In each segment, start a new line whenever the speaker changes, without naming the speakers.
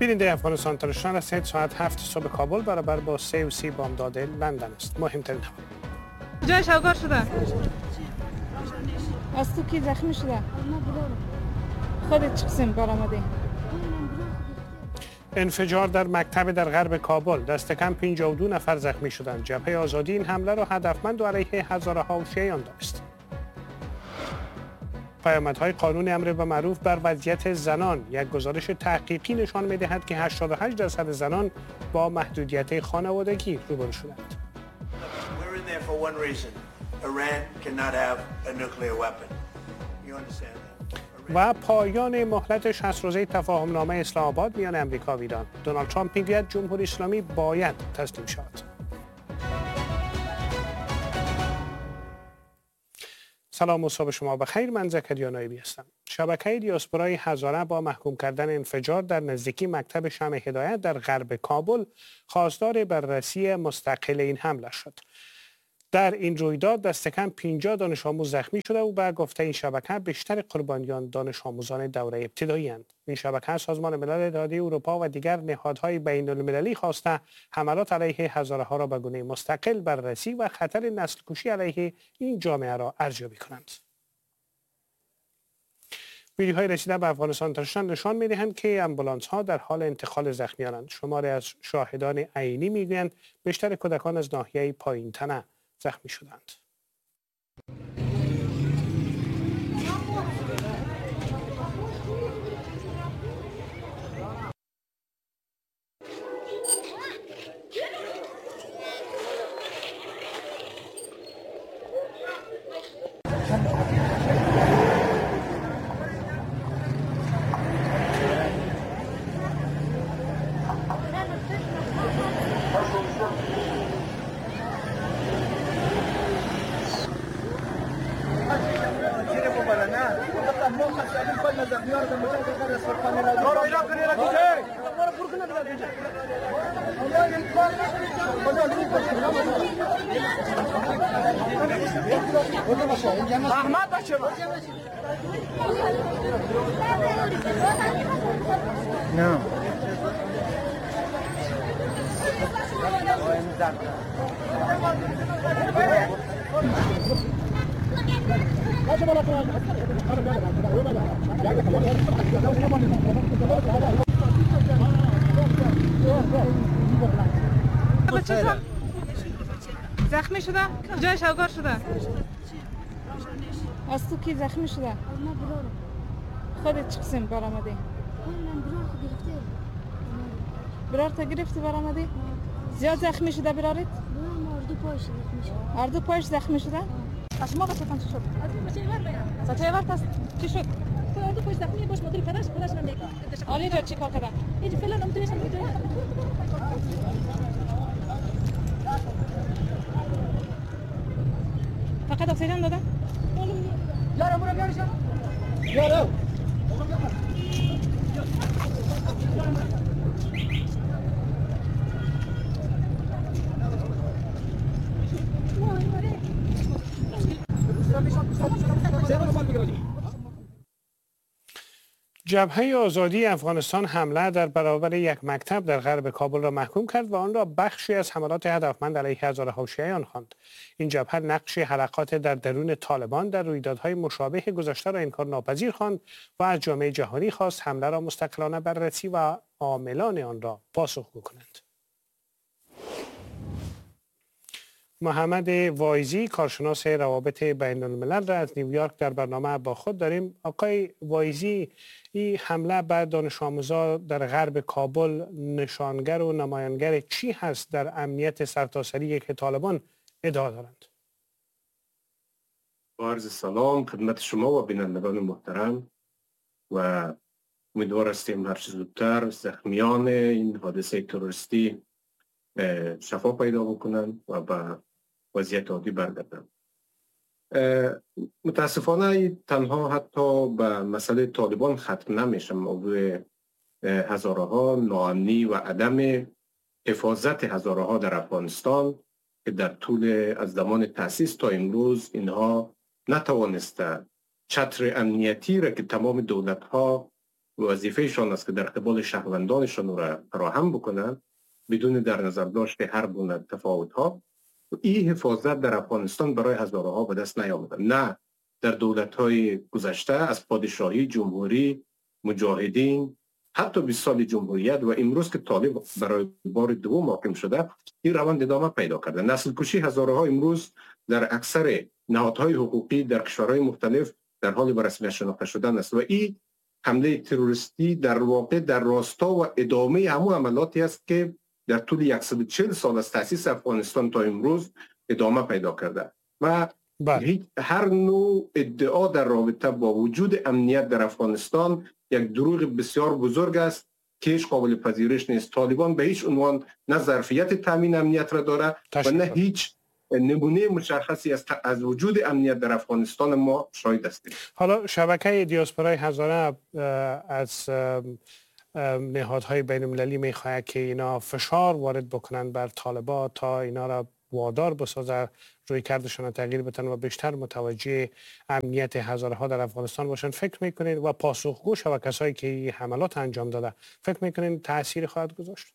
بیننده افغانستان تلویزیون هستید. ساعت 7 صبح کابل برابر با 3:30 بامداد لندن است. مهمترین خبر
جای شوگار شده. از تو کی زخمی شده؟ خودت چه قسم کار آمده؟
انفجار در مکتب در غرب کابل، دست کم 52 نفر زخمی شدند. جبهه آزادی این حمله را هدفمند علیه هزارها و شیعیان دانست. پیامدهای قانون امر به معروف بر وضعیت زنان، یک گزارش تحقیقی نشان می‌دهد که 88% زنان با محدودیت خانوادگی روبرو شدند. و پایان مهلت 60 روزه تفاهم نامه اسلام آباد میان امریکا و ایران. دونالد ترامپ میگوید جمهوری اسلامی باید تسلیم شود. سلام و صبح شما بخیر. من زکریا نایبی هستم. شبکه دیاسپورای هزاره با محکوم کردن انفجار در نزدیکی مکتب شمع هدایت در غرب کابل خواستار بررسی مستقل این حمله شد. در این رویداد دست کم 50 دانش آموز زخمی شده و به گفته این شبکه بیشتر قربانیان دانش آموزان دوره ابتدایی اند. این شبکه سازمان ملل اتحادیه اروپا و دیگر نهادهای بین المللی خواسته حملات علیه هزاره ها را به گونه مستقل بررسی و خطر نسل کشی علیه این جامعه را ارزیابی کنند. ویدیوهای رسیده به افغانستان تلویزیون نشان می‌دهند که آمبولانس ها در حال انتقال زخمیانند. شماری از شاهدان عینی میگویند بیشتر کودکان از ناحیه پایین تنه زخمی شدند.
زخمی شده؟ جای شوگار شده؟ از تو کی زخمی شده؟ خودت چه قسم کار آمده؟ برار تا گرفتی بار آمده؟ زیاد زخمی شده برارت؟ اردو پایش زخمی شده؟ از ما بسیتان چی شد؟ سچه ورد است؟ چی شد؟
اردو پایش زخمی باش مدیر پدرش من دیگه
آلی جا چی کار کرده؟
اینجا فعلا نمیتونیشم
فقط اکسیژن داده؟
یارو برو بیارشم یارو
جبهه آزادی افغانستان حمله در برابر یک مکتب در غرب کابل را محکوم کرد و آن را بخشی از حملات هدفمند علیه هزارها شیعیان خواند. این جبهه نقش حلقات در درون طالبان در رویدادهای مشابه گذشته را انکار ناپذیر خواند و از جامعه جهانی خواست حمله را مستقلانه بررسی و عاملان آن را پاسخگو کنند. محمد وایزی، کارشناس روابط بین الملل را از نیویورک در برنامه با خود داریم. آقای وایزی، این حمله بر دانش آموزان در غرب کابل نشانگر و نمایانگر چی هست در امنیت سرتاسری که طالبان ادعا دارند؟
عرض سلام خدمت شما و بینندگان محترم و امیدوار هستیم هر چه زودتر زخمیان این حادثه تروریستی شفا پیدا بکنند و به وضعیت عادی برگردند. متاسفانه تنها حتی به مسئله طالبان ختم نمیشه. موضوع هزارها ناامنی و عدم حفاظت هزارها در افغانستان که در طول از زمان تأسیس تا امروز اینها نتوانسته چتر امنیتی را که تمام دولت‌ها وظیفهشان است که در قبال شهروندانشان را فراهم بکنند بدون در نظر داشت هر گونه تفاوت ها. این حفاظت در افغانستان برای هزارها به دست نیامده. نه در دولت های گذشته از پادشاهی، جمهوری، مجاهدین، حتی 20 سال جمهوریت و امروز که طالب برای بار دوم حاکم شده، این روند ادامه پیدا کرده. نسل کشی هزارها امروز در اکثر نهادهای حقوقی در کشورهای مختلف در حال به رسمیت شناخته شدن است و این حمله تروریستی در واقع در راستا و ادامه همون عملاتی است که در طول 140 سال از تأسیس افغانستان تا امروز ادامه پیدا کرده و هر نوع ادعا در رابطه با وجود امنیت در افغانستان یک دروغ بسیار بزرگ است که هیچ قابل پذیرش نیست. طالبان به هیچ عنوان نه ظرفیت تامین امنیت را داره و نه هیچ نمونه مشخصی از وجود امنیت در افغانستان ما شاهد هستیم.
حالا شبکه دیاسپورای هزاره از نهادهای بین المللی میخواهد که اینا فشار وارد بکنند بر طالبان تا اینا را وادار بسازه روی کردشان تغییر بدن و بیشتر متوجه امنیت هزارها در افغانستان باشن. فکر میکنید و پاسخگو و کسایی که این حملات انجام داده فکر میکنید تأثیر خواهد گذاشت؟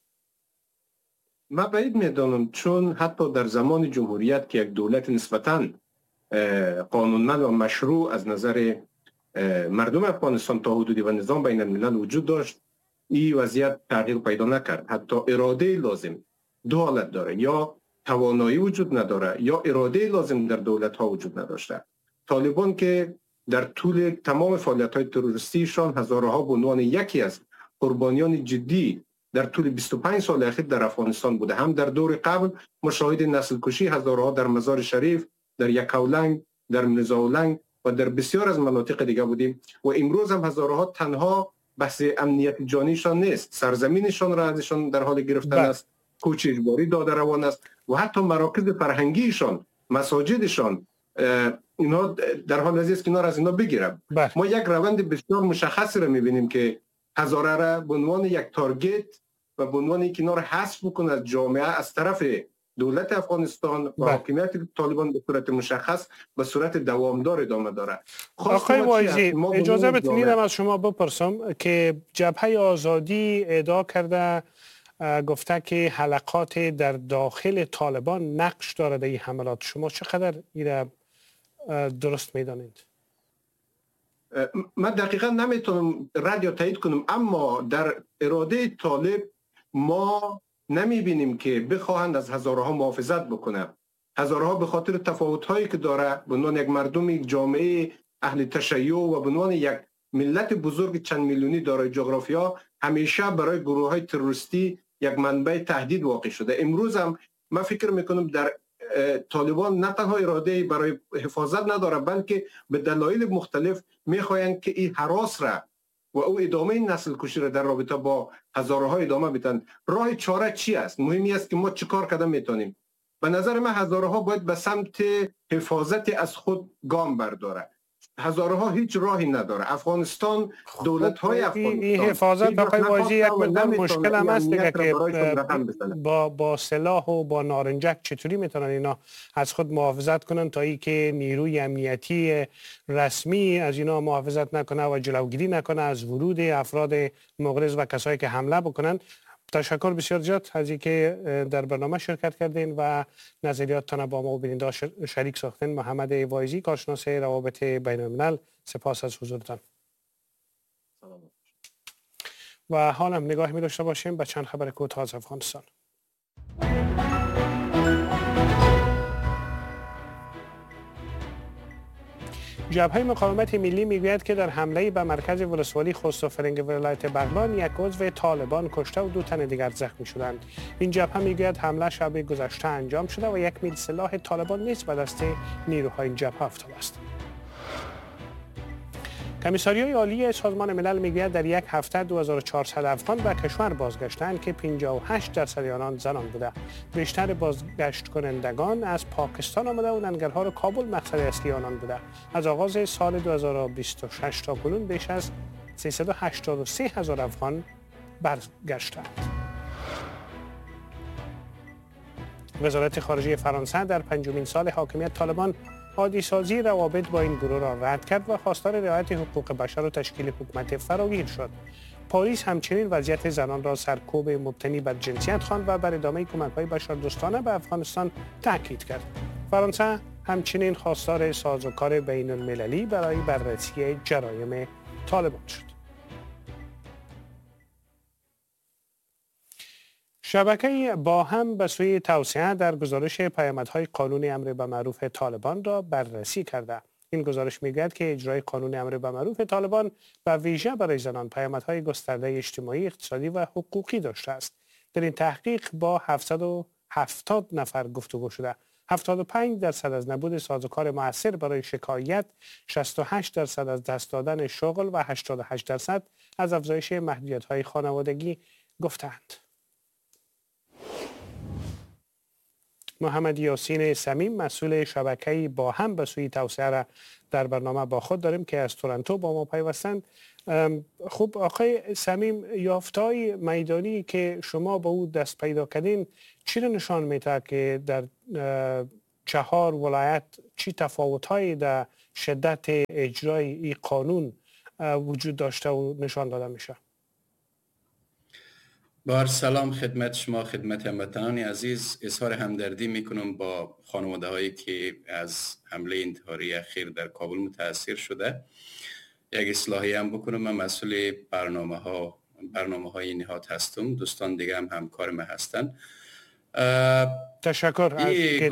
من بعید میدانم، چون حتی در زمان جمهوریت که یک دولت نسبتاً قانونمند و مشروع از نظر مردم افغانستان تا حدودی و نظام بین الملل وجود داشت، این وضعیت تغییر پیدا نکرد. حتی اراده لازم دو حالت داره، یا توانایی وجود نداره یا اراده لازم در دولت ها وجود نداشته. طالبان که در طول تمام فعالیت های تروریستیشان هزارها به عنوان یکی از قربانیان جدی در طول 25 سال اخیر در افغانستان بوده. هم در دور قبل مشاهد نسل کشی هزارها در مزار شریف، در یکاولنگ، در مزاولنگ و در بسیار از مناطق دیگه بودیم و امروز هم هزارها تنها بحث امنیت جانیشان نیست، سرزمینشان را ازشان در حال گرفتن است، کوچ اجباری داده روان است و حتی مراکز فرهنگیشان، مساجدشان، اینا در حال است که اینا را از اینا بگیرن. ما یک روند بسیار مشخصی را میبینیم که هزاره را به عنوان یک تارگت و به عنوان اینکه اینا را حذف بکنه از جامعه از طرف دولت افغانستان و حاکمیت طالبان به صورت مشخص به صورت دوامدار ادامه داره.
آقای وایزی، اجازه بتونیدم از شما بپرسم که جبهه آزادی ادعا کرده، گفته که حلقات در داخل طالبان نقش داره در این حملات. شما چقدر این درست میدانید؟
من دقیقا نمیتونم رد یا تایید کنم، اما در اراده طالب ما نمیبینیم که بخواهند از هزارها محافظت بکنه. هزارها به خاطر تفاوت‌هایی که داره به عنوان یک مردم، یک جامعه اهل تشیع و به عنوان یک ملت بزرگ چند میلیونی دارای جغرافیا، همیشه برای گروه‌های تروریستی یک منبع تهدید واقع شده. امروز هم من فکر میکنم در طالبان نه تنها اراده برای حفاظت نداره، بلکه به دلایل مختلف میخواهند که این هراس را و او ادامه نسل کشی را در رابطه با هزارها ادامه بدن. راه چاره چی است؟ مهمی است که ما چیکار کرده میتونیم. به نظر من هزارها باید به سمت حفاظت از خود گام برداره. هزارها هیچ راهی نداره. افغانستان، دولت‌های افغانستان،
این حفاظت آقای وایزی یک مقدار مشکل هم است دیگه که با سلاح و با نارنجک چطوری میتونن اینا از خود محافظت کنن تا ای که نیروی امنیتی رسمی از اینا محافظت نکنه و جلوگیری نکنه از ورود افراد مغرض و کسایی که حمله بکنن. تشکر بسیار زیاد از اینکه در برنامه شرکت کردین و نظریاتتان با ما و بیننده شریک ساختین. محمد وایزی، کارشناس روابط بین الملل، سپاس از حضورتان. و حالا هم نگاه می داشته باشیم به چند خبر کوتاه از افغانستان. جبهه مقاومت ملی میگوید که در حمله به مرکز ولسوالی خوست و فرنگ ولایت بغلان یک عضو طالبان کشته و 2 تن دیگر زخمی شدند. این جبهه میگوید حمله شب گذشته انجام شده و 1 میل سلاح طالبان نیز به دست نیروهای جبهه افتاده است. کمیساریای عالی سازمان ملل میگوید در یک هفته 2400 افغان به کشور بازگشتند که 58% آنان زنان بوده. بیشتر بازگشت کنندگان از پاکستان آمده و لنگرها و کابل مقصد اصلی آنان بوده. از آغاز سال 2026 تا کنون بیش از 383,000 افغان برگشتند. وزارت خارجه فرانسه در 5مین سال حاکمیت طالبان عادی سازی روابط با این گروه را رد کرد و خواستار رعایت حقوق بشر و تشکیل حکومت فراگیر شد. پاریس همچنین وضعیت زنان را سرکوب مبتنی بر جنسیت خواند و بر ادامه کمک‌های بشردوستانه به افغانستان تاکید کرد. فرانسه همچنین خواستار سازوکار بین المللی برای بررسی جرایم طالبان شد. شبکه با هم به سوی توسعه در گزارش پیامدهای قانون امر به معروف طالبان را بررسی کرده. این گزارش میگوید که اجرای قانون امر به معروف طالبان به ویژه برای زنان پیامدهای گسترده اجتماعی، اقتصادی و حقوقی داشته است. در این تحقیق با 770 نفر گفتگو شده. 75% از نبود سازوکار مؤثر برای شکایت، 68% از دست دادن شغل و 88% از افزایش محدودیت‌های خانوادگی گفتند. محمد یاسین صمیم مسئول شبکه با هم به سوی توسعه را در برنامه با خود داریم که از تورنتو با ما پیوستند. خب آقای صمیم، یافته‌های میدانی که شما به او دست پیدا کردین چی را نشان میده که در 4 ولایت چی تفاوت‌هایی در شدت اجرای این قانون وجود داشته و نشان داده میشه؟
بار سلام خدمت شما، خدمت هموطنان عزیز. اظهار همدردی میکنم با خانواده هایی که از حمله انتحاری اخیر در کابل متاثر شده. یک اصلاحی هم بکنم، من مسئول برنامه های نهاد هستم، دوستان دیگه هم همکار من هستن.
تشکر.
این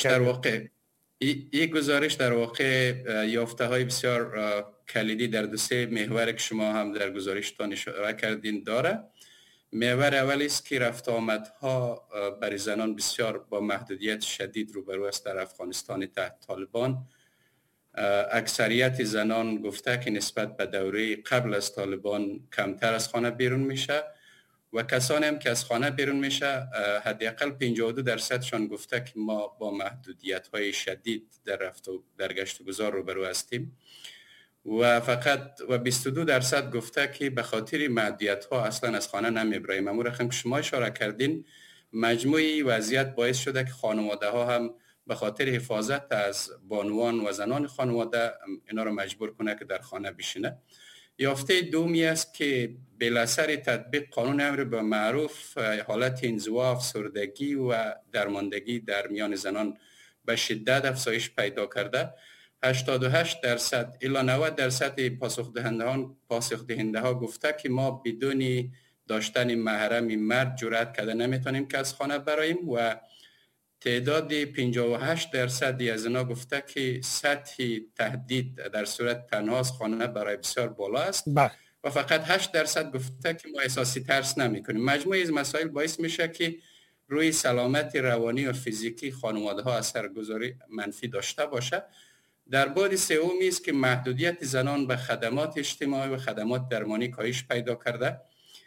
گزارش در واقع یافته های بسیار کلیدی در 2 محور که شما هم در گزارشتان اشاره کردین داره. محور اول است که رفت آمدها برای زنان بسیار با محدودیت شدید روبرو است در افغانستان تحت طالبان. اکثریت زنان گفته که نسبت به دوره قبل از طالبان کمتر از خانه بیرون میشه و کسانی هم که از خانه بیرون میشه حداقل 52% گفته که ما با محدودیت های شدید در گشت و گذار روبرو هستیم و فقط 22% گفته که به خاطر محدودیت ها اصلا از خانه نمیبریم. امور رقم که شما اشاره کردین، مجموعی وضعیت باعث شده که خانواده ها هم به خاطر حفاظت از بانوان و زنان خانواده اینا رو مجبور کنه که در خانه بشینه. یافته دومی است که بالاثر تطبیق قانون امر به معروف حالت انزوا، افسردگی و درماندگی در میان زنان به شدت افزایش پیدا کرده. 88% الی 90% پاسخ دهنده ها گفته که ما بدون داشتن محرم مرد جرأت کرده نمیتونیم که از خانه برایم و تعداد 58% از اینا گفته که سطح تهدید در صورت تنها از خانه برای بسیار بالا است و فقط 8% گفته که ما احساسی ترس نمی کنیم. مجموعه از مسائل باعث میشه که روی سلامت روانی و فیزیکی خانواده ها اثرگذاری منفی داشته باشه. در بعد سومی است که محدودیت زنان به خدمات اجتماعی و خدمات درمانی کاهش پیدا کرده.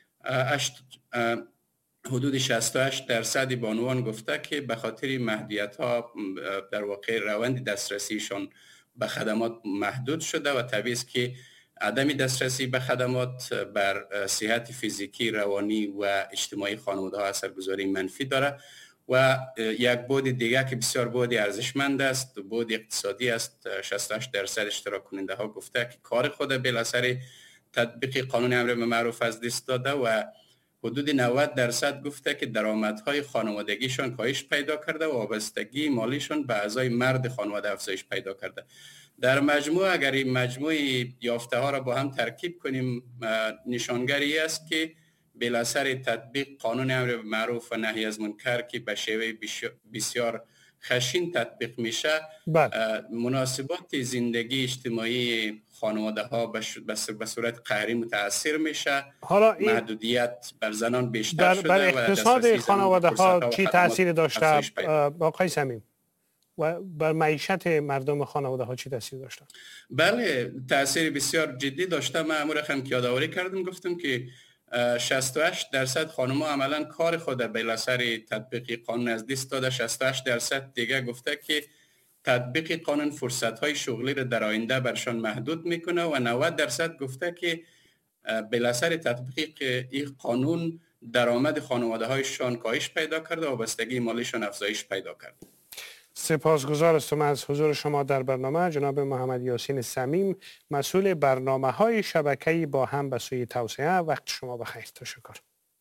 حدود 68% بانوان گفته که به خاطر محدودیت ها در واقع روند دسترسیشان به خدمات محدود شده و طبیعی است که عدم دسترسی به خدمات بر صحت فیزیکی، روانی و اجتماعی خانواده ها اثرگذاری منفی داره. و یک بعد دیگه که بسیار بعد ارزشمند است، بعد اقتصادی است. 68% اشتراک کننده ها گفته که کار خود بالاثر تطبیق قانون امر به معروف از دست داده و حدود 90% گفته که درآمدهای خانوادگیشان کاهش پیدا کرده و وابستگی مالیشان به اعضای مرد خانواده افزایش پیدا کرده. در مجموع اگر این مجموع یافته ها را با هم ترکیب کنیم، نشانگری است که بالاثر تطبیق قانون امر به معروف و نهی از منکر که به شیوه بسیار خشن تطبیق میشه، مناسبات زندگی اجتماعی خانواده ها به صورت قهری متاثر میشه.
حالا
محدودیت بر زنان بیشتر شده
بر اقتصاد خانواده ها چی تاثیر داشته آقای صمیم و بر معیشت مردم خانواده ها چی تاثیر داشته؟
بله، تاثیر بسیار جدی داشته. من امور هم که یادآوری کردم، گفتم که 68% خانم ها عملا کار خود به اثر تطبیق قانون از دست داده. 68% دیگه گفته که تطبیق قانون فرصت های شغلی را در آینده برشان محدود میکنه و 90% گفته که به اثر تطبیق این قانون درآمد خانواده هایشان کاهش پیدا کرده و وابستگی مالیشان افزایش پیدا کرده.
سپاسگزار هستم از حضور شما در برنامه. جناب محمد یاسین صمیم، مسئول برنامه‌های شبکه‌ای با هم به سوی توسعه. وقت شما بخیر. تشکر.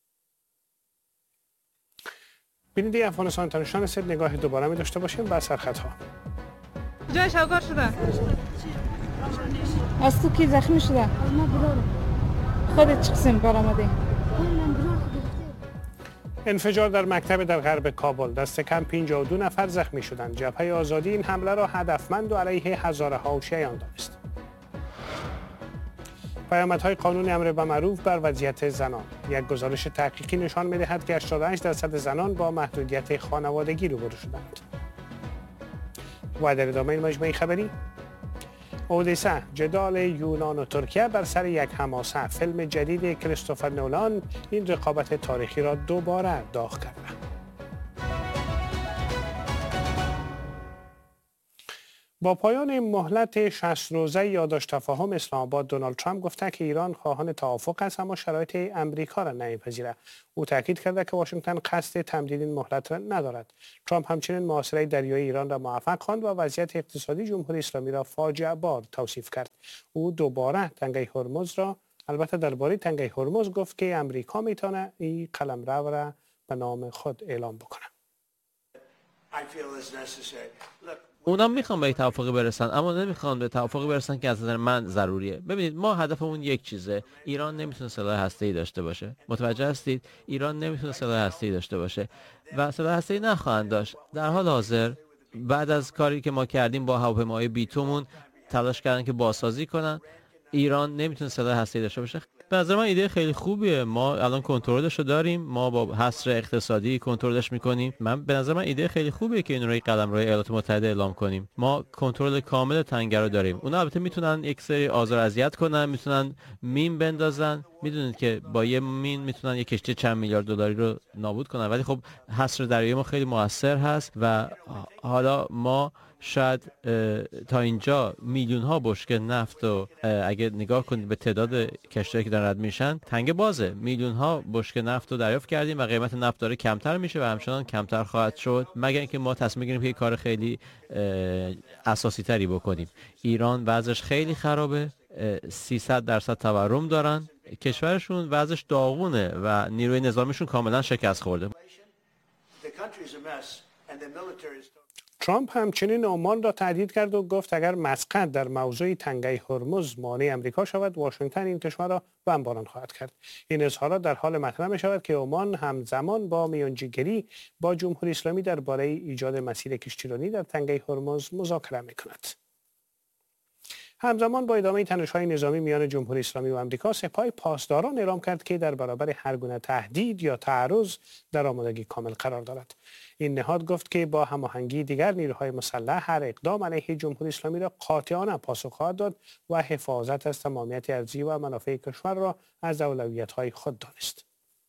بیننده افغانستان اینترنشنال هستید. نگاه دوباره می داشته باشیم به سرخطها.
جای شوکار شده. از تو کی زخمی شده؟ از ما برادر. خودت چه قسم کار آمده؟
انفجار در مکتب در غرب کابل، دست کم 52 نفر زخمی شدند. جبهه آزادی این حمله را هدفمند و علیه هزارها و شیعیان دانست. پیامدهای قانون امر بالمعروف بر وضعیت زنان. یک گزارش تحقیقی نشان می‌دهد که 88% زنان با محدودیت خانوادگی روبرو شدند. و در ادامه مجموعه خبری، اودیسه، جدال یونان و ترکیه بر سر یک حماسه. فیلم جدید کریستوفر نولان این رقابت تاریخی را دوباره داغ کرده. با پایان مهلت 60 روزه یادداشت تفاهم اسلام آباد، دونالد ترامپ گفته که ایران خواهان توافق است اما شرایط امریکا را نمیپذیرد. او تاکید کرده که واشنگتن قصد تمدید این مهلت را ندارد. ترامپ همچنین محاصره دریایی ایران را موفق خواند و وضعیت اقتصادی جمهوری اسلامی را فاجعه بار توصیف کرد. او دوباره تنگه هرمز را البته درباره تنگه هرمز گفت که امریکا میتونه این قلمرو را به نام خود اعلام بکنه.
اونا میخوان به توافقی برسن اما نمیخوان به توافقی برسن که از نظر من ضروریه. ببینید، ما هدفمون یک چیزه. ایران نمیتونه سلاح هسته‌ای داشته باشه. متوجه هستید؟ ایران نمیتونه سلاح هسته‌ای داشته باشه و سلاح هسته‌ای نخواهند داشت. در حال حاضر بعد از کاری که ما کردیم با هواپیماهای بیتومون تلاش کردن که بازسازی کنن. ایران نمیتونه سلاح هسته‌ای داشته باشه. به نظر من ایده خیلی خوبیه. ما الان کنترلش رو داریم. ما با حصر اقتصادی کنترلش میکنیم. به نظر من ایده خیلی خوبیه که این روی قلمرو ایالات متحده اعلام کنیم. ما کنترل کامل تنگه رو داریم. اونا البته میتونن یک سری آزار اذیت کنن، میتونن مین بندازن. میدونید که با یه مین میتونن یک کشتی چند میلیارد دلاری رو نابود کنن، ولی خب حصر دریایی ما خیلی موثر هست و حالا ما شاید تا اینجا میلیون ها بشکه نفت و اگه نگاه کنید به تعداد کشتی‌هایی که دارن رد میشن، تنگه بازه. میلیون ها بشکه نفت رو دریافت کردیم و قیمت نفت داره کمتر میشه و همچنان کمتر خواهد شد مگر اینکه ما تصمیم بگیریم که کار خیلی اساسی تری بکنیم. ایران وضعش خیلی خرابه. 300% تورم دارن. کشورشون وضعش داغونه و نیروی نظامیشون کاملا شکست خورده.
ترامپ همچنین عمان را تهدید کرد و گفت اگر مسقط در موضوع تنگه هرمز مانع امریکا شود، واشنگتن این کشور را بمباران خواهد کرد. این اظهارات در حال مطرح می شود که عمان همزمان با میانجیگری با جمهوری اسلامی درباره ایجاد مسیر کشتیرانی در تنگه هرمز مذاکره می کند. همزمان با ادامه تنش‌های نظامی میان جمهوری اسلامی و آمریکا، سپاه پاسداران اعلام کرد که در برابر هر گونه تهدید یا تعرض در آمادگی کامل قرار دارد. این نهاد گفت که با هماهنگی دیگر نیروهای مسلح هر اقدام علیه جمهوری اسلامی را قاطعانه پاسخ خواهد داد و حفاظت از تمامیت ارضی و منافع کشور را از اولویت‌های خود دانست.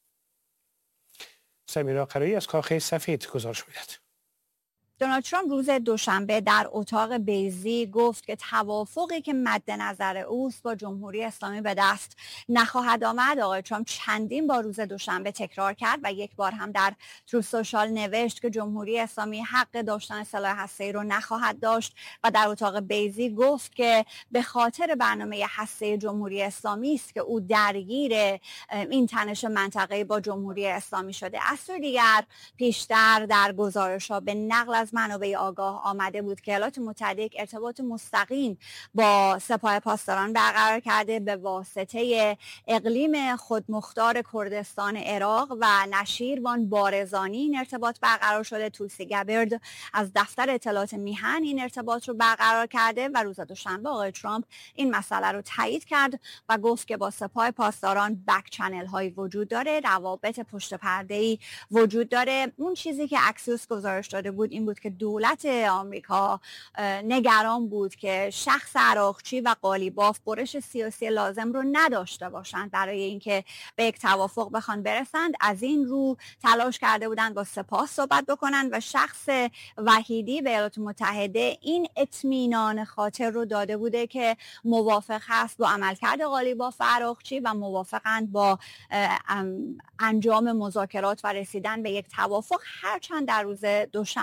سمیرا قرایی از کاخ سفید گزارش می‌دهد.
دونالد ترامپ روز دوشنبه در اتاق بیضی گفت که توافقی که مد نظر اوست با جمهوری اسلامی به دست نخواهد آمد. آقای ترامپ چندین بار روز دوشنبه تکرار کرد و یک بار هم در تروث سوشال نوشت که جمهوری اسلامی حق داشتن سلاح هسته‌ای رو نخواهد داشت و در اتاق بیضی گفت که به خاطر برنامه هسته جمهوری اسلامی است که او درگیر این تنش منطقه‌ای با جمهوری اسلامی شده. از سوی دیگر پیشتر در گزارش‌ها به نقل از منابع آگاه آمده بود که ایالات متحده یک ارتباط مستقیم با سپاه پاسداران برقرار کرده به واسطه اقلیم خودمختار کردستان عراق و نشیروان بارزانی این ارتباط برقرار شده. توسی گبرد از دفتر اطلاعات میهن این ارتباط رو برقرار کرده و روز دوشنبه آقای ترامپ این مسئله رو تایید کرد و گفت که با سپاه پاسداران بک چنل هایی وجود داره، روابط پشت پرده ای وجود داره. اون چیزی که اکسیوس گزارش داده بود این بود که دولت آمریکا نگران بود که شخص عراقچی و قالیباف برش سیاسی لازم رو نداشته باشند برای اینکه به یک توافق بخوان برسند. از این رو تلاش کرده بودند با سپاه صحبت بکنن و شخص وحیدی به ایالات متحده این اطمینان خاطر رو داده بوده که موافق هست با عملکرد قالیباف و عراقچی و موافقند با انجام مذاکرات و رسیدن به یک توافق، هرچند در روز دوشنبه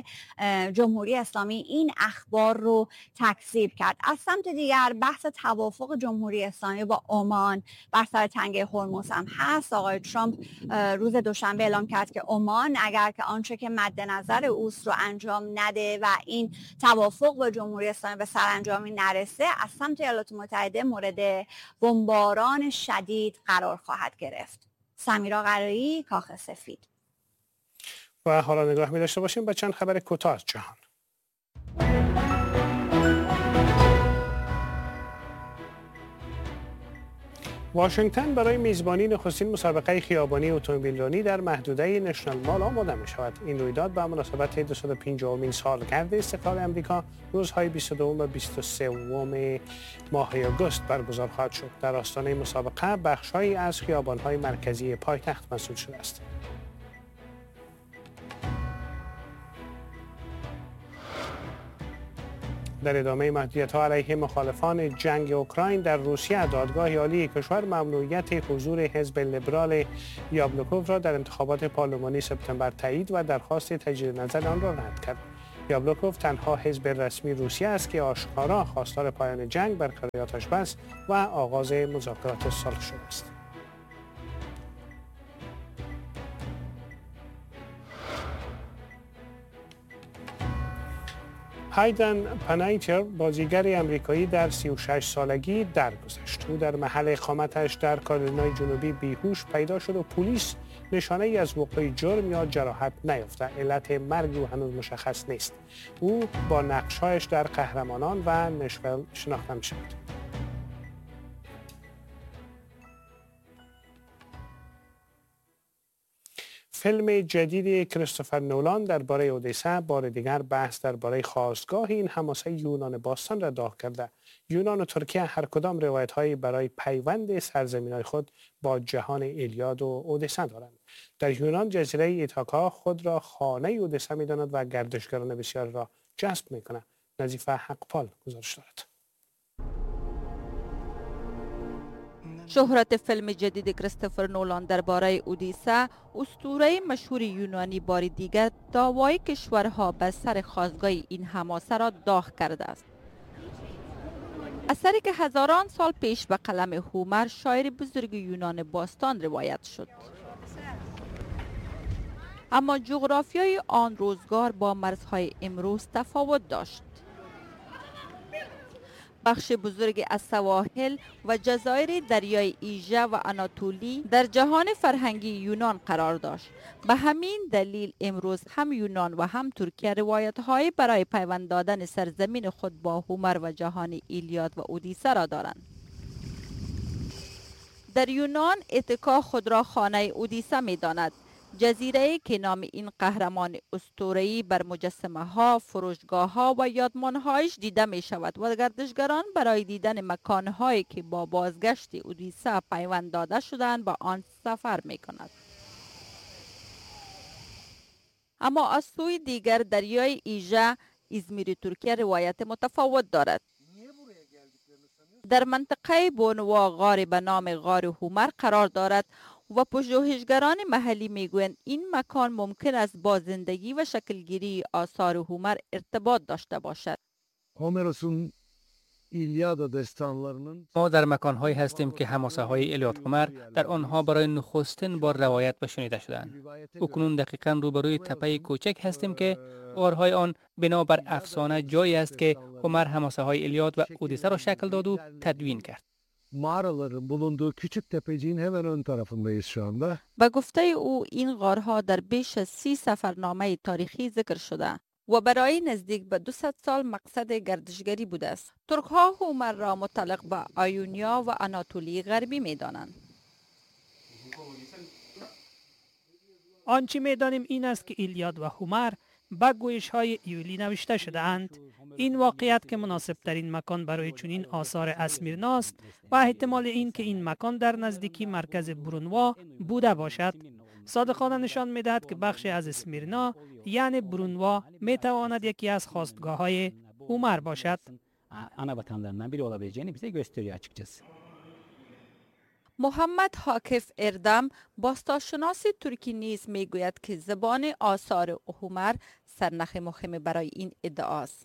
جمهوری اسلامی این اخبار رو تکذیب کرد. از سمت دیگر بحث توافق جمهوری اسلامی با عمان بر سر تنگه هرمز هم هست. آقای ترامپ روز دوشنبه اعلام کرد که عمان اگر که آنچه که مد نظر اوست رو انجام نده و این توافق با جمهوری اسلامی به سرانجامی نرسه، از سمت ایالات متحده مورد بمباران شدید قرار خواهد گرفت. سمیرا قرایی، کاخ سفید.
و حالا نگاه می داشته باشیم به چند خبر کوتاه از جهان. واشنگتن برای میزبانی نخستین مسابقه خیابانی اتومبیلرانی در محدوده نشنال مال آماده می شود. این رویداد به مناسبت 250مین سالگرد استقلال امریکا روزهای 22 و 23 ماه آگوست برگزار خواهد شد. در آستانه مسابقه بخش‌هایی از خیابان‌های مرکزی پایتخت مسئول شده است. در ادامه محدودیت‌ها علیه مخالفان جنگ اوکراین در روسیه، دادگاه عالی کشور ممنوعیت حضور حزب لیبرال یابلوکوف را در انتخابات پارلمانی سپتامبر تایید و درخواست تجدید نظر آن را رد کرد. یابلوکوف تنها حزب رسمی روسیه است که آشکارا خواستار پایان جنگ، برقراری آتش‌بس و آغاز مذاکرات صلح شده است. هایدن پانایتر بازیگر امریکایی در 36 سالگی درگذشت. او در محل اقامتش در کارولینای جنوبی بیهوش پیدا شد و پلیس نشانه ای از وقوع جرم یا جراحت نیافته. علت مرگ او هنوز مشخص نیست. او با نقش‌هایش در قهرمانان و نشول شناخته می‌شود. فیلم جدید کریستوفر نولان درباره اودیسه بار دیگر بحث درباره خاستگاه این حماسه یونان باستان را داغ کرده. یونان و ترکیه هر کدام روایت‌هایی برای پیوند سرزمین‌های خود با جهان ایلیاد و اودیسه دارند. در یونان جزیره ایتاکا خود را خانه اودیسه می‌داند و گردشگران بسیار را جذب می‌کند. نظیفه حقپال گزارش دارد.
شهرت فیلم جدید کریستوفر نولان درباره اودیسه، اسطوره مشهور یونانی بار دیگر دعوای کشورها به سر خاستگاه این حماسه را داغ کرده است. اثری که هزاران سال پیش به قلم هومر، شاعر بزرگ یونان باستان روایت شد. اما جغرافیای آن روزگار با مرزهای امروز تفاوت داشت. بخش بزرگ از سواحل و جزایر دریای ایژه و آناتولی در جهان فرهنگی یونان قرار داشت. به همین دلیل امروز هم یونان و هم ترکیه روایت‌های برای پیوند دادن سرزمین خود با هومر و جهان ایلیاد و اودیسه را دارند. در یونان ایتاکا خود را خانه اودیسه می داند. جزیره‌ای که نام این قهرمان اسطوره‌ای بر مجسمه‌ها، فروشگاه‌ها و یادمان‌هایش دیده می‌شود و گردشگران برای دیدن مکان‌هایی که با بازگشت اودیسه پیوند داده شدند به آن سفر می‌کنند. اما از سوی دیگر دریای ایژه، ازمیر ترکیه روایت متفاوت دارد. در منطقه بونوا غاری به نام غار هومر قرار دارد و پژوهشگران محلی میگویند این مکان ممکن است با زندگی و شکلگیری آثار هومر ارتباط داشته باشد.
ما در مکانهایی هستیم که حماسه های الیاد هومر در آنها برای نخستین بار روایت و شنیده شدند. اکنون دقیقاً روبروی تپه کوچک هستیم که غارهای آن بنابر افسانه جایی است که هومر حماسه های الیاد و اودیسه را شکل داد و تدوین کرد.
Mağaraların bulunduğu küçük tepeciğin hemen ön tarafındayız şu anda.
به گفته او این غارها در بیش از 30 سفرنامه تاریخی ذکر شده و برای نزدیک به 200 سال مقصد گردشگری بوده است. ترک‌ها هومر را متعلق به آیونیا و آناتولی غربی می‌دانند.
آنچه می‌دانیم این است که ایلیاد و هومر به گویش‌های ایولی نوشته شده‌اند. این واقعیت که مناسب ترین مکان برای چنین آثار اسمیرنا است و احتمال این که این مکان در نزدیکی مرکز برونوا بوده باشد صادقانه نشان می‌دهد که بخش از اسمیرنا یعنی برونوا می‌تواند یکی از خاستگاه‌های هومر باشد.
ana vatanlarından biri olabileceğini bize gösteriyor açıkçası.
محمد حاکف اردم باستانشناس ترکی نیز میگوید که زبان آثار هومر سرنخ مهمی برای این ادعاست.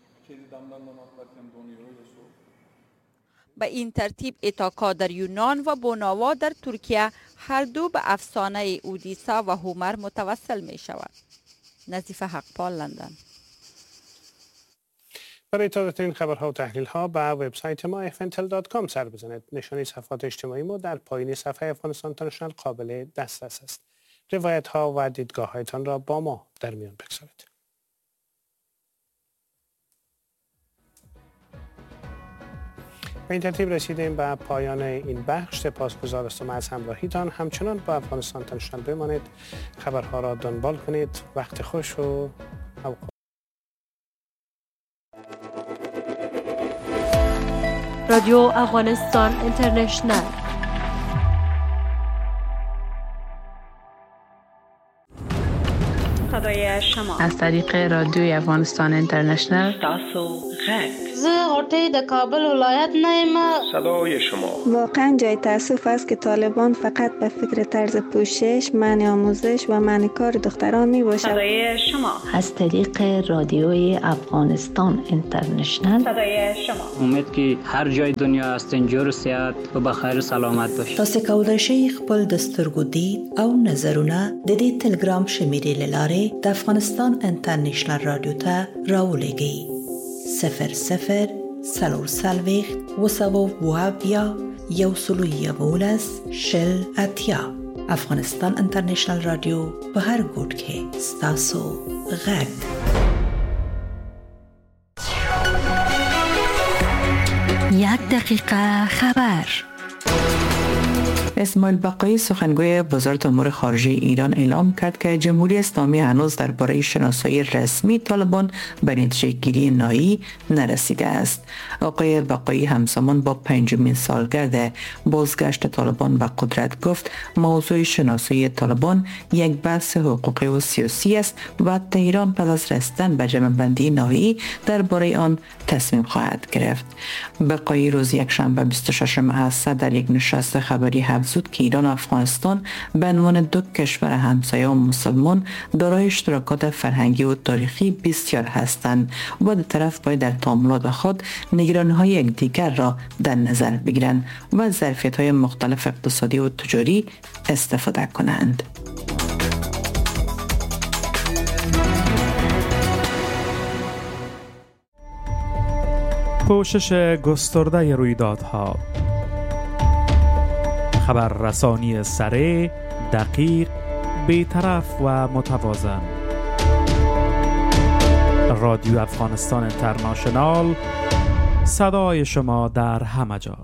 به این ترتیب ایتاکا در یونان و بوناوا در ترکیه هر دو به افسانه اودیسا و هومر متوسل می شود. نظیفه حقپال، لندن.
برای تازه‌ترین خبرها و تحلیل‌ها به وبسایت ما fntel.com سر بزنید. نشانی صفحات اجتماعی ما در پایین صفحه افغانستان اینترنشنال قابل دسترس است. روایت‌ها و دیدگاه‌هایتان را با ما در میان بگذارید. به این ترتیب رسیدیم به پایان این بخش. سپاسگزارم از همراهیتان. همچنان با افغانستان اینترنشنال بمانید. خبرها را دنبال کنید. وقت خوش و
رادیو افغانستان اینترنشنال.
صدای شما از طریق رادیوی افغانستان اینترنشنال. تاسو غږ
زه غوټۍ د کابل ولایت نه یم.
صدای شما.
واقعا جای تأسف است که طالبان فقط به فکر طرز پوشش، منع آموزش و منع کار دختران می باشد.
صدای شما
از طریق رادیوی افغانستان اینترنشنال.
صدای شما.
امید که هر جای دنیا هستین جور صحت و بخیر سلامت باشید.
تاسو کولای شئ خپل د سترګو دید او نظرونه د دې ټلګرام شمیرې لاره د افغانستان اینترنشنال رادیو ته راولېږئ. 00 سلورسلویخت وسوو وابیا یوسلوی بولس شل اتیا. افغانستان اینترنشنال رادیو په هر ګوټ کې ستاسو غږ.
یک دقیقه خبر.
اسماعیل بقایی سخنگوی وزارت امور خارجه ایران اعلام کرد که جمهوری اسلامی هنوز درباره شناسایی رسمی طالبان به نتیجه گیری نهایی نرسیده است. آقای بقایی همزمان با 5مین سالگرد بازگشت طالبان به قدرت گفت موضوع شناسایی طالبان یک بحث حقوقی و سیاسی است و تهران پس از رسیدن به جمع‌بندی نهایی درباره آن تصمیم خواهد گرفت. بقایی روز یکشنبه 26 مارس در یک نشست خبری افزود که ایران و افغانستان به عنوان دو کشور همسایه و مسلمان دارای اشتراکات فرهنگی و تاریخی بسیار هستند و دو طرف باید در تعاملات خود نگرانی‌های یکدیگر را در نظر بگیرند و از ظرفیت‌های مختلف اقتصادی و تجاری استفاده کنند.
پوشش گسترده رویدادها، خبررسانی سریع، دقیق، بی‌طرف و متوازن. رادیو افغانستان اینترنشنال، صدای شما در همه جا.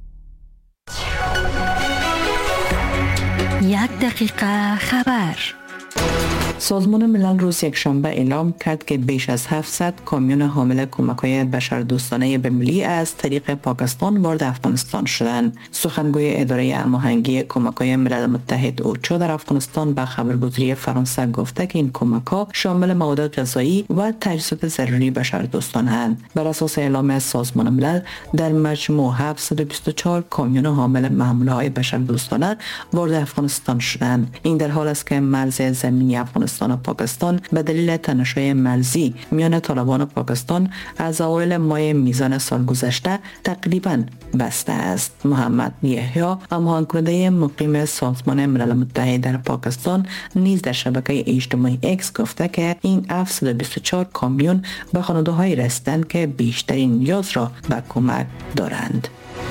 یک دقیقه خبر.
سازمان ملل روز یکشنبه اعلام کرد که بیش از 700 کامیون حامل کمک‌های بشردوستانه به‌ملی از طریق پاکستان وارد افغانستان شدند. سخنگوی اداره هماهنگی کمک‌های ملل متحد اوچا در افغانستان به خبرگزاری فرانسه گفته که این کمک‌ها شامل مواد غذایی و تجهیزات ضروری بشردوستانه‌اند. بر اساس اعلام سازمان ملل در مجموع 724 کامیون حامل محموله‌های بشردوستانه وارد افغانستان شدند. این در حالی است که مرز زمینی افغانستان و پاکستان به دلیل تنش‌های مرزی میان طالبان و پاکستان از اوایل ماه میزان سال گذشته تقریباً بسته است. محمد یحیی، هماهنگ‌کننده مقیم سازمان ملل متحد در پاکستان، نیز در شبکه اجتماعی اکس گفته که این 724 کامیون به خانواده‌های رسیدند که بیشترین نیاز را به کمک دارند.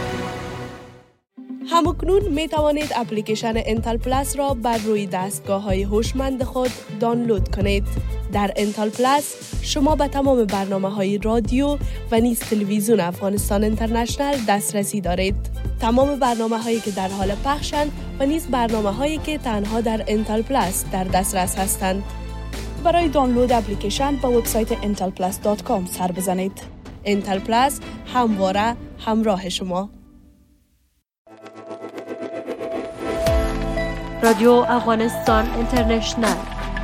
همکنون می توانید اپلیکیشن انتل پلاس را بر روی دستگاه‌های هوشمند خود دانلود کنید. در انتل پلاس شما به تمام برنامه‌های رادیو و نیز تلویزیون افغانستان اینترنشنال دسترسی دارید. تمام برنامه‌هایی که در حال پخشند و نیز برنامه‌هایی که تنها در انتل پلاس در دسترس هستند. برای دانلود اپلیکیشن به وبسایت intelplus.com سر بزنید. انتل پلاس همواره همراه شما.
رادیو افغانستان اینترنشنال.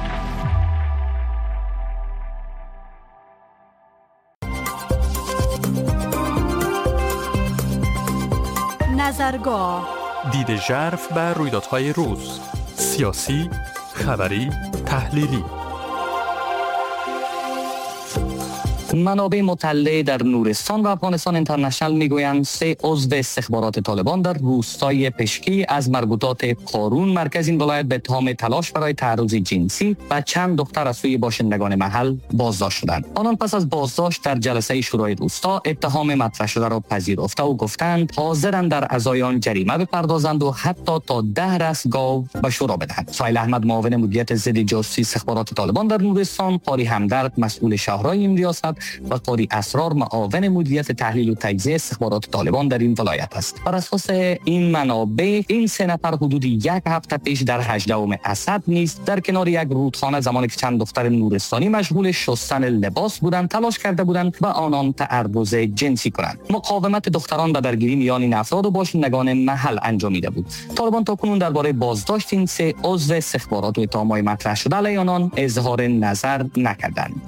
نظرگاه،
دید ژرف بر رویدادهای روز، سیاسی، خبری، تحلیلی.
منابع مطلع در نورستان و افغانستان اینترنشنال میگویند 3 عضو استخبارات طالبان در روستای پشکی از مربوطات قارون مرکز این ولایت به اتهام تلاش برای تعرض جنسی و چند دختر از سوی باشندگان محل بازداشت شدند. آنان پس از بازداشت در جلسه شورای روستا اتهام مطرح شده را پذیرفته و گفتند حاضرند در ازای آن جریمه بپردازند و حتی تا 10 رأس گاو به شورا بدهند. سهیل احمد معاون مدیریت ضد جاسوسی استخبارات طالبان در نورستان، قاری همدرد مسئول شهرهای این ریاست و قاری اسرار معاون مدیریت تحلیل و تجزیه استخبارات طالبان در این ولایت است. بر اساس این منابع این 3 نفر حدود 1 هفته پیش در 18 اسد نیز در کنار یک رودخانه زمانی که چند دختر نورستانی مشغول شستن لباس بودند تلاش کرده بودند و آنان تعرض جنسی کنند. مقاومت دختران به درگیری میان این افراد و باشندگان محل انجامیده بود. طالبان تاکنون درباره بازداشت این 3 عضو استخبارات و اتهامات مطرح شده علیه آنان اظهار نظر نکردند.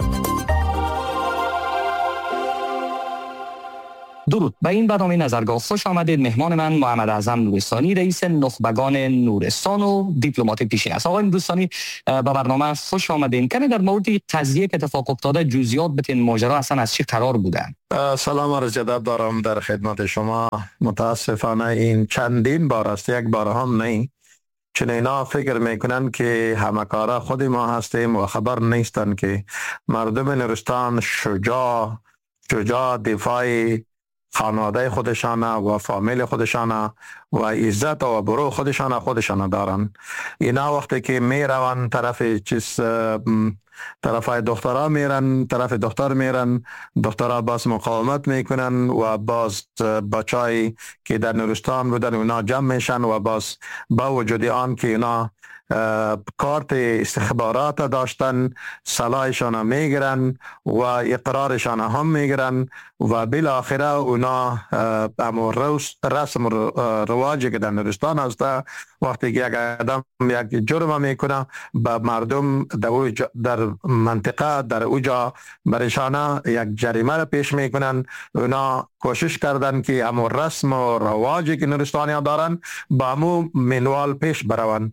درود. به این برنامه نظرگاه خوش آمدید. مهمان من محمد اعظم نورستانی، رئیس نخبگان نورستان و دیپلمات پیشین است. آقای نورستانی به برنامه خوش آمدین. کمی در مورد قضیه که اتفاق افتاده جزئیات بتین، ماجرا اصلا از چی قرار بوده؟
سلام عرض ادب دارم در خدمت شما. متاسفانه این چندین بار است، یک بار هم نه. چون اینا فکر میکنن که همکارا خود ما هستیم و خبر نیستن که مردم نورستان شجاع دفاع خانواده خودشانه و فامیل خودشانه و عزت و برو خودشانه دارن. اینا وقتی که میرون طرف دخترها میرن، طرف دختر میرن، دخترها باز مقاومت میکنن و باز بچایی که در نورستان بودن اونا جمع میشن و باز با وجود آن که اونا کارت استخبارات داشتن سلاحشان میگیرن و اقرارشان هم میگیرن و بالاخره اونا رسم رواجی که در نورستان هسته وقتی که یک آدم یک جرم میکنه به مردم در منطقه در اوجا برشانه یک جریمه را پیش میکنن. اونا کوشش کردن که امو رسم و رواجی که نورستانی ها دارن با امو منوال پیش برون.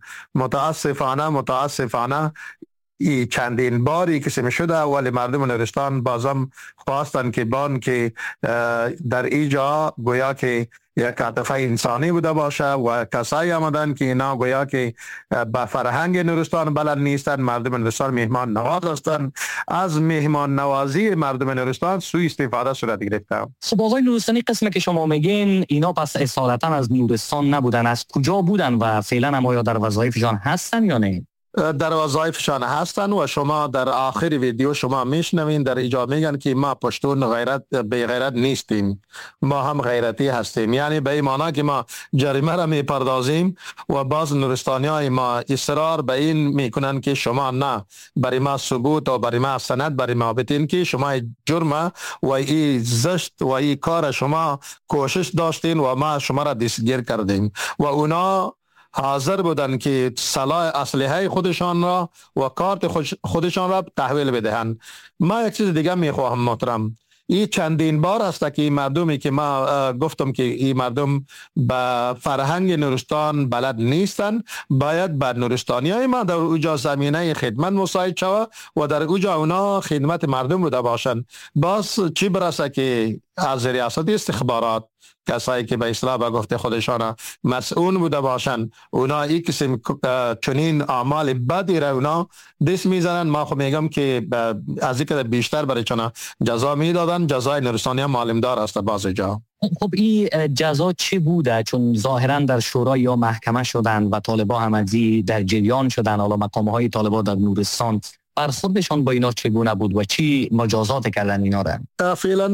متاسفانه ای چندین باری کسی شده ولی مردم نورستان بازم خواستن که که در ایجا گویا که یک عاطفه انسانی بوده باشه و کسایی آمدن که اینا گویا که به فرهنگ نورستان بلد نیستن. مردم نورستان مهمان نواز هستند. از مهمان نوازی مردم نورستان سوء استفاده صورت گرفته.
خب آقای نورستانی، قسمی که شما میگین اینا پس اصالتا از نورستان نبودن، از کجا بودن و فعلا هم آیا در وظایفشان هستن یا نه؟
در وظایفشان هستن و شما در آخر ویدیو شما میشنوین در اینجا میگن که ما پشتون به غیرت نیستیم، ما هم غیرتی هستیم. یعنی به این معنی که ما جریمه را میپردازیم و باز نورستانی های ما اصرار به این میکنن که شما نه، برای ما ثبوت و برای ما سند برای ما بتین که شما جرم و این زشت و این کار شما کوشش داشتین و ما شما را دستگیر کردیم و اونا حاضر بودن که سلاح اسلحه خودشان را و کارت خودشان را تحویل بدهند. ما یک چیز دیگه میخواهم محترم، این چندین بار است که مردمی که ما گفتم که این مردم به فرهنگ نورستان بلد نیستن، باید بر نورستانی های ما در اوجا زمینه خدمت مساعد شود و در اوجا اونا خدمت مردم بوده باشند. باز چی برسه که از ریاست استخبارات کسایی که به اصطلاح به گفته خودشان مسئول بوده باشند اونا این قسم چنین اعمال بدی را اونا دست میزنن. ما خب میگم که از اینکه بیشتر برای چنا جزا میدادن، جزای نورستانی هم معلومدار است باز جا.
خب این جزا چی بوده؟ چون ظاهرا در شورا یا محکمه شدن و طالبان هم در جریان شدن. حالا مقامه های طالبان در نورستان برخوردشان با اینا چگونه بود و چی مجازات کردن اینا را؟
فعلا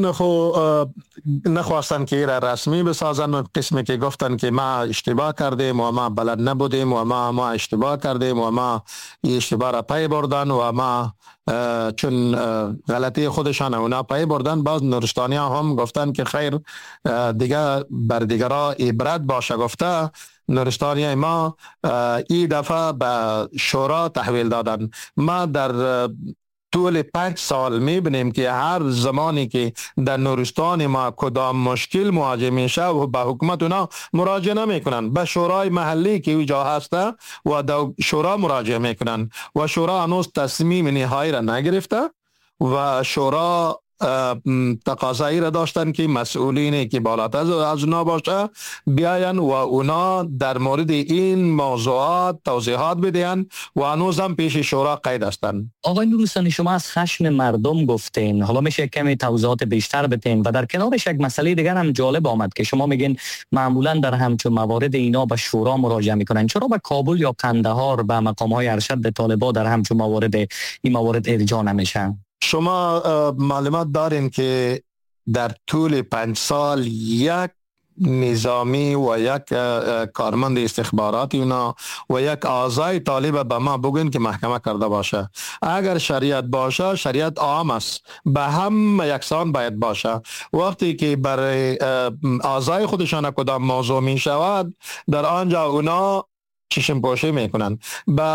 نخواستن که ایره رسمی بسازن. قسمی که گفتن که ما اشتباه کردیم و ما بلد نبودیم و ما اشتباه کردیم و ما اشتباه را پی بردن و ما چون غلطی خودشان اونا پی بردن. باز نورستانی هم گفتن که خیر دیگه بر دیگرها عبرت باشه. گفته نورستانی ما این دفعه به شورا تحویل دادن. ما در طول 5 سال میبینیم که هر زمانی که در نورستان ما کدام مشکل مواجه میشه و به حکومت اونا مراجعه نمیکنن، به شورای محلی که اونجا هسته و در شورا مراجعه میکنن و شورا هنوز تصمیم نهایی را نگرفته و شورا تقاضایی را داشتن که مسئولینی که بالاتر از اونا باشه بیاین و اونا در مورد این موضوعات توضیحات بدهن و هنوز هم پیش شورا قید هستن.
آقای نورستانی، شما از خشم مردم گفتین، حالا میشه کمی توضیحات بیشتر بدین و در کنارش یک مسئله دیگر هم جالب آمد که شما میگین معمولا در همچون موارد اینا به شورا مراجعه میکنن، چرا به کابل یا قندهار به مقامهای ارشد طالبان در همچون این موارد ارجاع نمیشن؟
شما معلومات دارین که در طول 5 سال یک نظامی و یک کارمند استخباراتی اونا و یک اعضای طالب به ما بگن که محکمه کرده باشه. اگر شریعت باشه، شریعت عام است، به هم یکسان باید باشه. وقتی که برای اعضای خودشان کدام موضوع می شود، در آنجا اونا چشم پوشی میکنن. به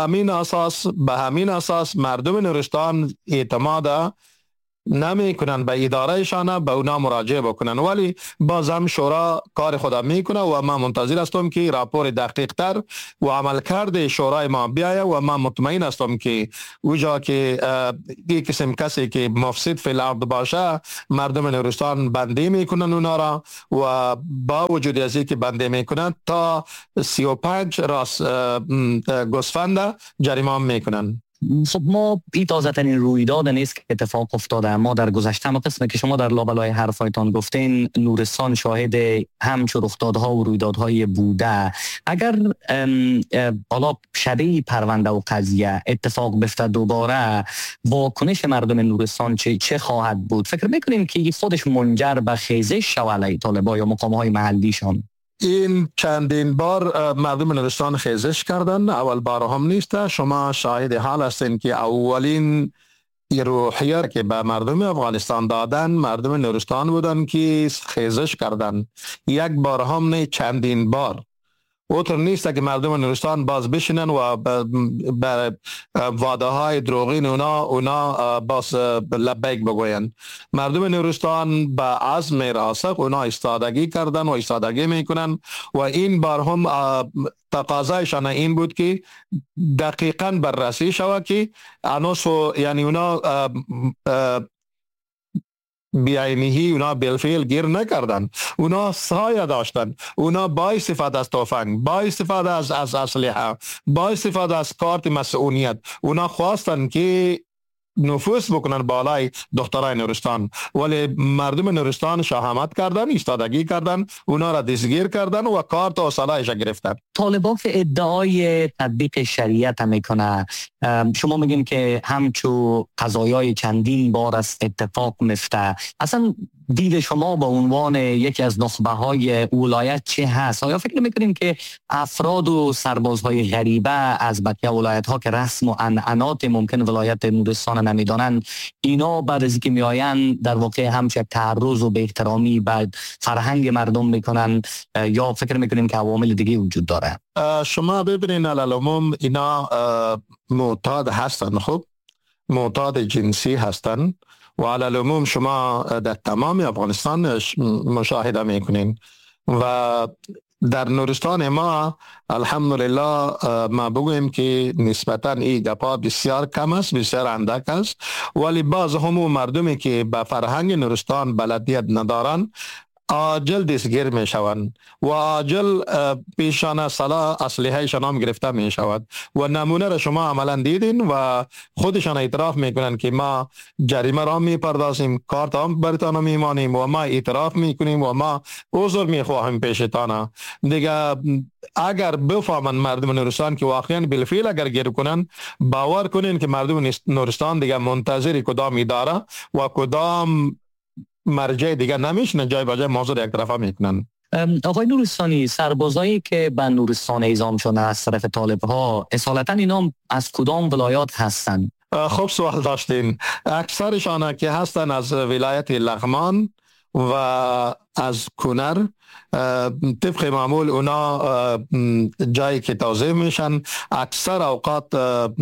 همین اساس مردم نورستان اعتماد نمی کنن به ادارهشان، به اونا مراجعه بکنن، ولی باز هم شورا کار خدا میکنه و ما منتظر هستم که راپور دقیق تر و عملکرد شورای ما بیاید و ما مطمئن هستم که اوجا که یک قسم کسی که مفسد فی الارض باشه، مردم نورستان بندی میکنن اونا را و با وجود از اینکه بندی میکنن تا 35 راس گوسفند جریمه میکنن.
خب ما این تازه ترین رویداد نیست که اتفاق افتاده. ما در گذشته قسمی که شما در لابلای حرفایتان گفتین نورستان شاهد همچون رخدادها و رویدادهای بوده. اگر حالا شبیه پرونده و قضیه اتفاق بفته دوباره، واکنش مردم نورستان چه خواهد بود؟ فکر میکنیم که خودش منجر به خیزش شود علیه طالبان یا مقامهای محلیشان؟
این چندین بار مردم نورستان خیزش کردن، اول بار هم نیست. شما شاهد حال هستین که اولین روحیه که به مردم افغانستان دادن مردم نورستان بودن که خیزش کردن. یک بار هم نه، چندین بار. اوتر نیست که مردم نورستان باز بشینن و به وعده های دروغین اونا باز لبیک بگوین. مردم نورستان به عزم راسخ اونا استادگی کردن و استادگی میکنن و این بار هم تقاضایشان این بود که دقیقاً بررسی شود که انوسو یعنی اونا بیاینهی اونا بالفعل گیر نکردن، اونا سایه داشتن، اونا با استفاده از تفنگ، با استفاده از اسلحه، با استفاده از کارت مسئولیت اونا خواستن که نفوذ بکنن بالای دخترای نورستان، ولی مردم نورستان شهامت کردن، ایستادگی کردن، اونا را دستگیر کردن و کارت و سلاحش گرفتن.
طالبان که ادعای تطبیق شریعت میکنه، شما میگین که همچو قضایای چندین بار از اتفاق میفته، اصلا دید شما به عنوان یکی از نخبه های ولایت چه هست؟ آیا فکر میکنیم که افراد و سربازهای غریبه از بقیه ولایت ها که رسم و عنعنات ممکن ولایت نورستان نمیدانند، اینا بعد از اینکه میآیند در واقع همچه تعرض و به احترامی به فرهنگ مردم میکنن، یا فکر میکنیم که عوامل دیگه وجود داره؟
شما ببینین علالعموم اینا معتاد هستن، خب معتاد جنسی هستن و علالعموم شما در تمام افغانستان مشاهده میکنین و در نورستان ما الحمدلله ما بگویم که نسبتا این گپا بسیار کم است، بسیار اندک است، ولی باز همون مردمی که به فرهنگ نورستان بلدیت ندارن عاجل دستگیر می شوند و عاجل پیشان سلاح اسلحه شان هم گرفته می شود و نمونه را شما عملا دیدین و خودشان اعتراف می کنند که ما جریمه را می پردازیم، کارت هم برتان می مانیم و ما اعتراف می کنیم و ما عذر می خواهیم پیشتان. دیگه اگر بفهمن مردم نورستان که واقعا بالفعل اگر گیر کنن، باور کنین که مردم نورستان دیگه منتظر کدام اداره و کدام مرجع دیگه نمیشنه، جای با جای موضوع یک طرفه میکنن.
آقای نورستانی، سربازایی که به نورستان اعزام شده از طرف طالب ها، اصالتا اینا از کدام ولایات هستند؟
خوب سوال داشتین. اکثرشان که هستن از ولایت لغمان و از کنر. طبق معمول اونا جایی که توضیح میشن اکثر اوقات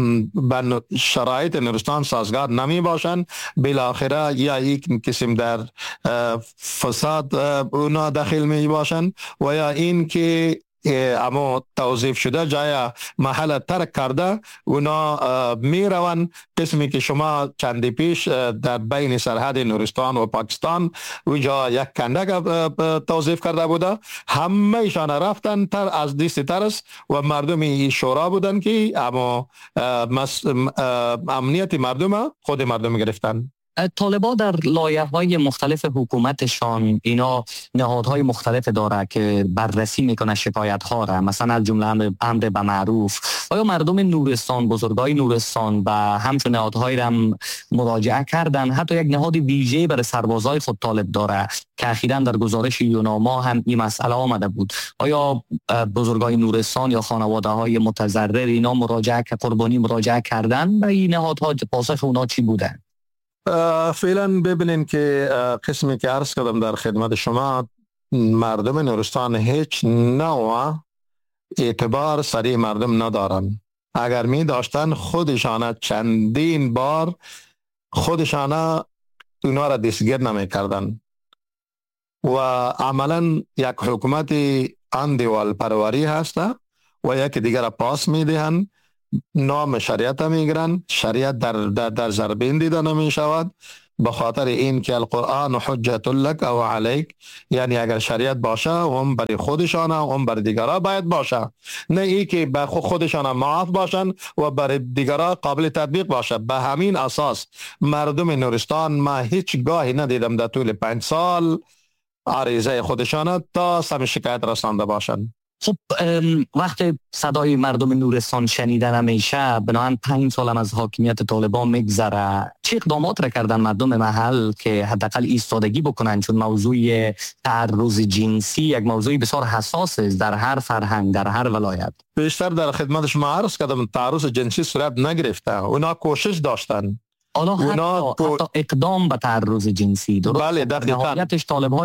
به شرایط نورستان سازگار نمی باشن، بالاخره یا یک قسم در فساد اونا داخل می باشن و یا این که اما توظیف شده جای محل ترک کرده اونا می روند. قسمی که شما چندی پیش در بین سرحد نورستان و پاکستان اونجا یک کندک توظیف کرده بوده، همه ایشان رفتن تر از دیست ترس و مردم شورا بودن که اما امنیت مردم خود مردم گرفتن.
طالبان در لایحه‌های مختلف حکومتشان اینا نهادهای مختلف داره که بررسی میکنه شکایت ها را، مثلا از جمله امر به معروف. آیا مردم نورستان، بزرگای نورستان و همچون نهادهای را مراجعه کردن؟ حتی یک نهاد ویژه برای سربازای خود طالب داره که اخیراً در گزارش یوناما هم این مسئله آمده بود. آیا بزرگای نورستان یا خانواده های متضرر اینا قربانی مراجعه کردن به این نهادها؟ پاسخ اونا چی بوده؟
فعلا ببینین که قسمی که عرض کردم در خدمت شما، مردم نورستان هیچ نوع اعتبار سری مردم ندارن. اگر می داشتن خودشان چندین بار خودشان اونا را دستگیر نمی کردن و عملا یک حکومت اندیوال پروری هست و یک دیگر را پاس می دهند، نام شریعت میگیرن، شریعت در ضربین دیده نمی شود به خاطر این که القرآن حجت لک او علیک، یعنی اگر شریعت باشه هم برای خودشان هم برای دیگران باید باشه، نه ای که به خودشان معاف باشن و برای دیگران قابل تطبیق باشه. به همین اساس مردم نورستان ما هیچ گاهی ندیدم در طول 5 سال عریضه خودشان تا سم شکایت رسانده باشند.
خب وقت صدای مردم نورستان شنیدن همیشه بنابراین 5 سال هم از حاکمیت طالبان میگذره، چه اقدامات را کردن مردم محل که حداقل ایستادگی بکنن؟ چون موضوع تعرض جنسی یک موضوع بسیار حساس است در هر فرهنگ، در هر ولایت.
بیشتر در خدمت شما عرض کردم تعرض جنسی صورت نگرفته، اونا کوشش داشتن.
حتی اقدام به تعرض جنسی، درست؟
بله دقیقاً.
نهایتش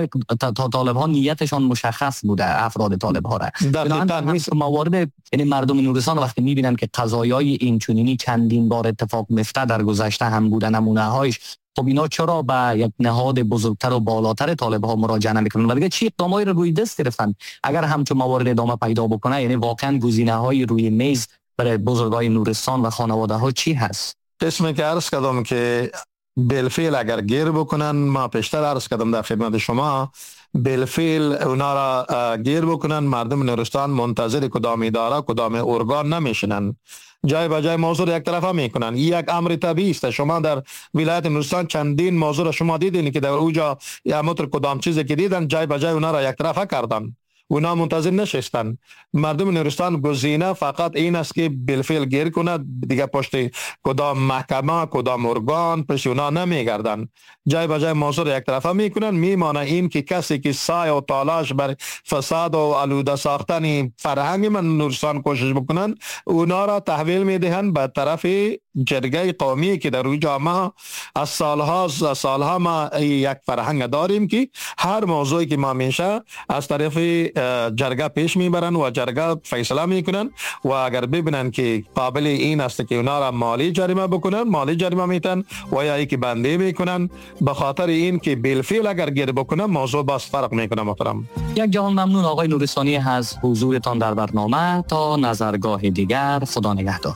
طالب ها نیتشان مشخص بوده، افراد طالب ها را. دقیقاً. موارد یعنی مردم نورستان وقتی میبینن که قضایای این چنینی چندین بار اتفاق میفته، در گذشته هم بوده نمونه هایش، خب اینا چرا به یک نهاد بزرگتر و بالاتر طالب ها مراجعه نمیکنن و دیگه چی اقدامایی رو روی دست گرفتن؟ اگر همچون موارد ادامه پیدا بکنه، یعنی واقعا گزینه های روی میز برای بزرگای نورستان و خانواده ها چی هست؟
قسمی که عرض کردم که بالفعل اگر گیر بکنن، ما پیشتر عرض کردم در خدمت شما، بالفعل اونا را گیر بکنن، مردم نورستان منتظر کدام اداره کدام ارگان نمیشنن، جای به جای موضوع را یک طرفه میکنن. یک امر طبیعی است. شما در ولایت نورستان چندین موضوع را شما دیدین که در اوجا یا متر کدام چیزی که دیدن جای به جای اونا را یک طرفه کردن، اونا منتظر نشستن. مردم نورستان گزینه فقط این است که بالفعل گیر کند، دیگه پشت کدام محکمه کدام ارگان پشت اونا نمیگردن، جای به جای موضوع را یک طرفه میکنن. میمانه این که کسی که سعی و تلاش بر فساد و آلوده ساختن فرهنگ من نورستان کوشش بکنن، اونا را تحویل میدهند به طرف جرگه قومی که در جامعه از سالها ما یک فرهنگ داریم که هر موضوعی که ما میشه از طرف جرگه پیش میبرن و جرگه فیصله میکنن و اگر ببینن که قابل این است که اونا را مالی جریمه بکنن، مالی جریمه میتن و یا ای که بنده میکنن. به خاطر این که بالفعل اگر گیر بکنن موضوع باز فرق میکنه. محترم،
یک جهان ممنون آقای نورستانی از حضورتان در برنامه. تا نظرگاه دیگر، خدا نگهدار.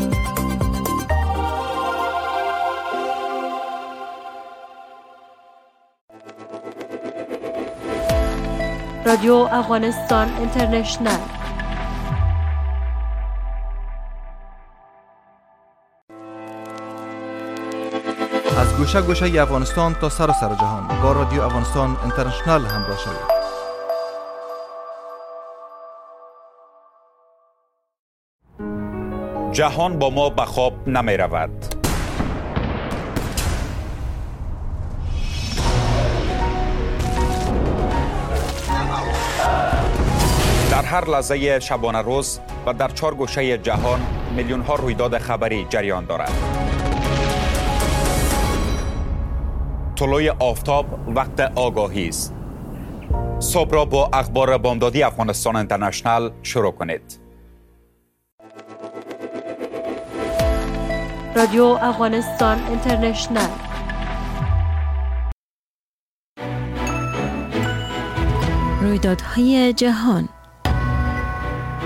رادیو افغانستان اینترنشنل.
از گوشه گوشه افغانستان تا سر جهان با رادیو افغانستان اینترنشنل همراه شوید.
جهان با ما به خواب نمی رود. در هر لحظه شبانه روز و در 4 گوشه جهان میلیون ها رویداد خبری جریان دارد. طلوع آفتاب وقت آگاهی است. صبح را با اخبار بامدادی افغانستان اینترنشنل شروع کنید.
رادیو افغانستان اینترنشنل.
رویدادهای جهان،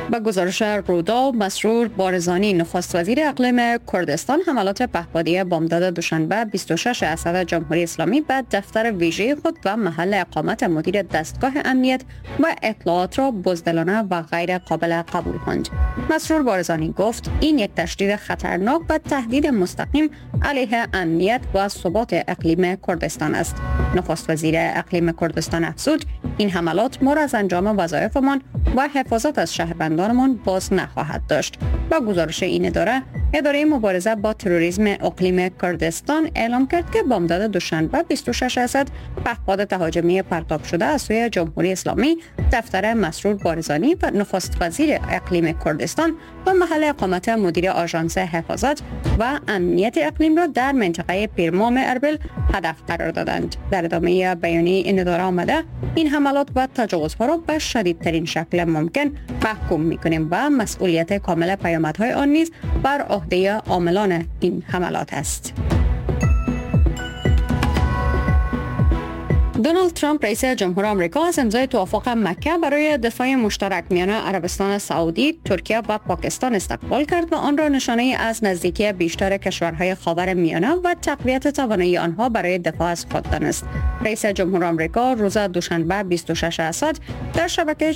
با گزارش رودا، مسرور بارزانی نخست وزیر اقلیم کردستان حملات پهپادی بامداد دوشنبه 26 اسد جمهوری اسلامی به دفتر ویژه خود و محل اقامت مدیر دستگاه امنیت و اطلاعات را بزدلانه و غیر قابل قبول خواند. مسرور بارزانی گفت این یک تشدید خطرناک و تهدید مستقیم علیه امنیت و ثبات اقلیم کردستان است. نخست وزیر اقلیم کردستان افزود این حملات ما را از انجام وظایفمان و حفاظت از شهروندانمان باز نخواهد داشت. با گزارش این اداره مبارزه با تروریسم اقلیم کردستان اعلام کرد که بامداد دوشنبه 26 اسد پهپاد تهاجمی پرتاب شده از سوی جمهوری اسلامی دفتر مسرور بارزانی و نخست وزیر اقلیم کردستان و محل اقامت مدیر آژانس حفاظت و امنیت اقلیم را در منطقه پیرمام اربیل هدف قرار دادند. در ادامه بیانیه این اداره آمده این حملات و تجاوزها را به شدیدترین شکل ممکن محکوم می‌کنیم و مسئولیت کامل پیامدهای آن نیز بر عهده عاملان این حملات است. دونالد ترامپ رئیس جمهور آمریکا از امضای توافق مکه برای دفاع مشترک میان عربستان سعودی، ترکیه و پاکستان استقبال کرد و آن را نشانه از نزدیکی بیشتر کشورهای خاورمیانه و تقویت توانایی آنها برای دفاع از خود دانست. رئیس جمهور آمریکا روز دوشنبه 26 اسد در شبکه